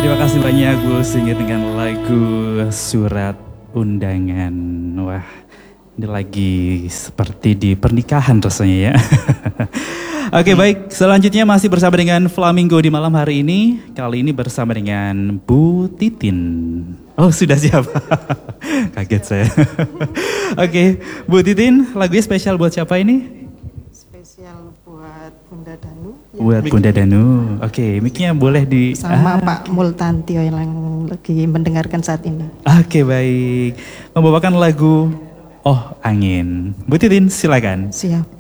Terima kasih banyak Bu Singgih dengan lagu Surat Undangan. Wah, ini lagi seperti di pernikahan rasanya ya. Oke baik, selanjutnya masih bersama dengan Flamingo di malam hari ini. Kali ini bersama dengan Bu Titin. Oh sudah siap? Kaget saya. Oke, Bu Titin, lagunya spesial buat siapa ini? Spesial buat Bunda Danu. Buat Bunda Danu. Oke, mic-nya boleh di... Sama Pak Multantio yang lagi mendengarkan saat ini. Oke baik, membawakan lagu Oh Angin. Bu Titin silakan. Siap.